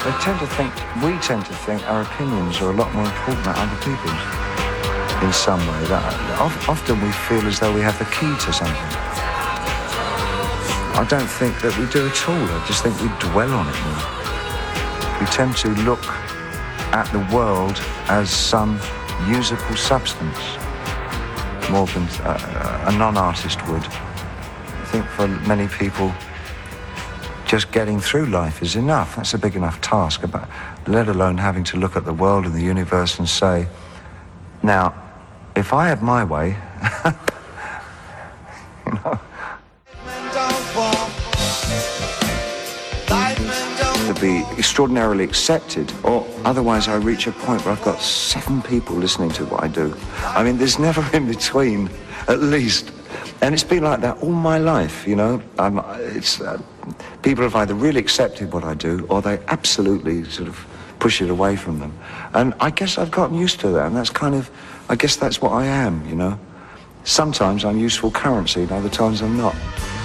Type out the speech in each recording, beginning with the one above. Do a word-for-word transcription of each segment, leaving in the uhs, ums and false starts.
They tend to think, we tend to think our opinions are a lot more important than other people's in some way. That often we feel as though we have the key to something. I don't think that we do at all. I just think we dwell on it more. We tend to look at the world as some usable substance more than uh, a non-artist would. I think for many people, just getting through life is enough. That's a big enough task, about, let alone having to look at the world and the universe and say, now, if I had my way, you know, to be extraordinarily accepted, or otherwise I reach a point where I've got seven people listening to what I do. I mean, there's never in between, at least. And it's been like that all my life, you know. I'm, it's uh, people have either really accepted what I do, or they absolutely sort of push it away from them. And I guess I've gotten used to that, and that's kind of, I guess that's what I am, you know. Sometimes I'm useful currency, and other times I'm not.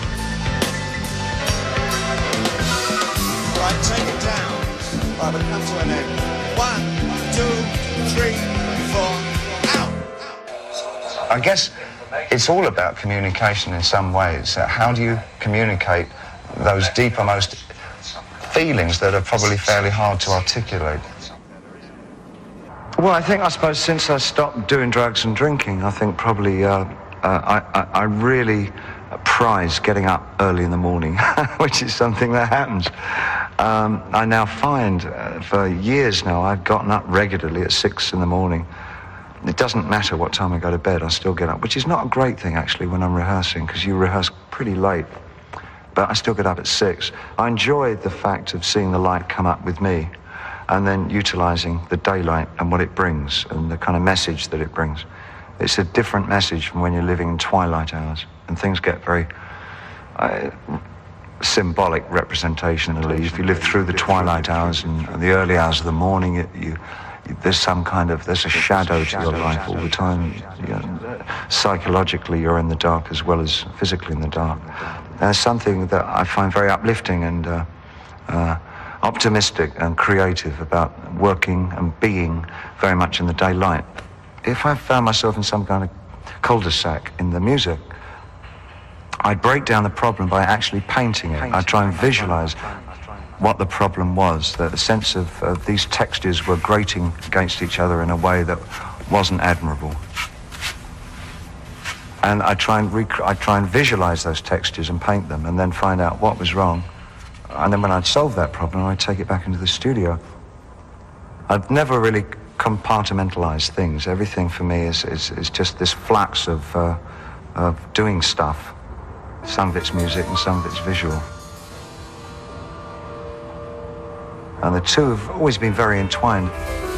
Right, take it down. Right, we'll come to an end. One, two, three, four, out. I guess it's all about communication in some ways. How do you communicate those deepermost feelings that are probably fairly hard to articulate? Well, I think, I suppose, since I stopped doing drugs and drinking, I think probably uh, uh, I, I, I really prize getting up early in the morning, which is something that happens. Um, I now find, uh, for years now, I've gotten up regularly at six in the morning. It doesn't matter what time I go to bed, I still get up, which is not a great thing, actually, when I'm rehearsing, because you rehearse pretty late. But I still get up at six. I enjoy the fact of seeing the light come up with me, and then utilising the daylight and what it brings, and the kind of message that it brings. It's a different message from when you're living in twilight hours, and things get very uh, symbolic representationally. If you live through the twilight hours and, and the early hours of the morning, it, you, there's some kind of, there's a shadow to your life all the time. You know, psychologically, you're in the dark as well as physically in the dark. There's something that I find very uplifting and uh, uh, optimistic and creative about working and being very much in the daylight. If I found myself in some kind of cul-de-sac in the music, I'd break down the problem by actually painting it. I'd try and visualize what the problem was, that the sense of uh, these textures were grating against each other in a way that wasn't admirable. And I'd try and rec- I'd try and visualize those textures and paint them, and then find out what was wrong. And then when I'd solve that problem, I'd take it back into the studio. I've never really compartmentalized things. Everything for me is, is, is just this flux of, uh, of doing stuff. Some of it's music and some of it's visual. And the two have always been very entwined.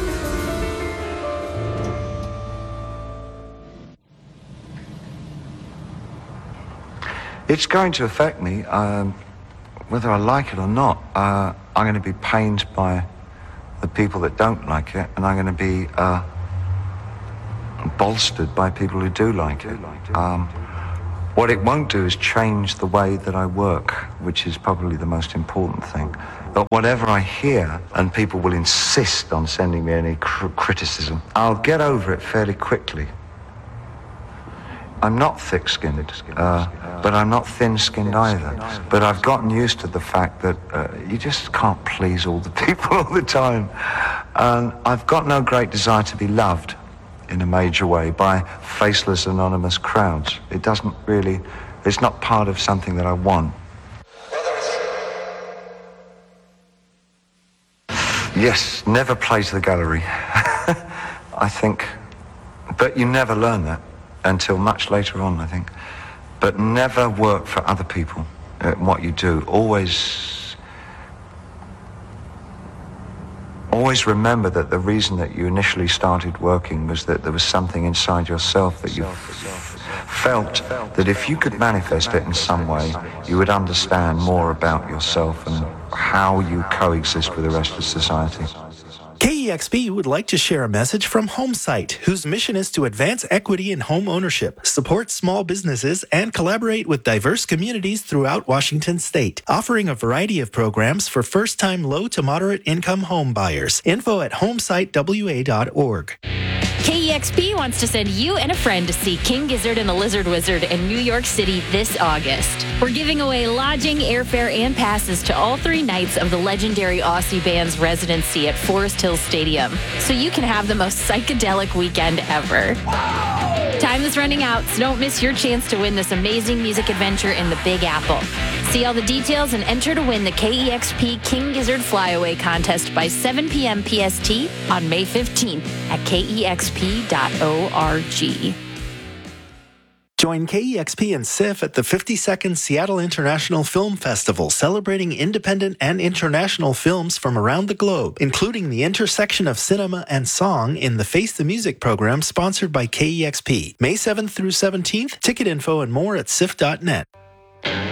It's going to affect me, um, whether I like it or not. Uh, I'm going to be pained by the people that don't like it, and I'm going to be uh, bolstered by people who do like it. Um, what it won't do is change the way that I work, which is probably the most important thing. But whatever I hear, and people will insist on sending me any cr- criticism, I'll get over it fairly quickly. I'm not thick-skinned, uh, but I'm not thin-skinned either. But I've gotten used to the fact that uh, you just can't please all the people all the time. And I've got no great desire to be loved in a major way by faceless, anonymous crowds. It doesn't really, it's not part of something that I want. Yes, never play to the gallery. I think, but you never learn that until much later on, I think. But never work for other people at what you do. Always, always remember that the reason that you initially started working was that there was something inside yourself that you f- felt that if you could manifest it in some way, you would understand more about yourself and how you coexist with the rest of society. Key E X P would like to share a message from HomeSite, whose mission is to advance equity in home ownership, support small businesses, and collaborate with diverse communities throughout Washington state, offering a variety of programs for first-time low to moderate income home buyers. Info at homesite w a dot org. K E X P wants to send you and a friend to see King Gizzard and the Lizard Wizard in New York City this August. We're giving away lodging, airfare, and passes to all three nights of the legendary Aussie band's residency at Forest Hills Stadium, so you can have the most psychedelic weekend ever. Time is running out, so don't miss your chance to win this amazing music adventure in the Big Apple. See all the details and enter to win the K E X P King Gizzard Flyaway contest by seven p.m. P S T on May fifteenth at k e x p dot org. Join K E X P and S I F at the fifty-second Seattle International Film Festival, celebrating independent and international films from around the globe, including the intersection of cinema and song in the Face the Music program sponsored by K E X P. May seventh through seventeenth, ticket info and more at S I F dot net.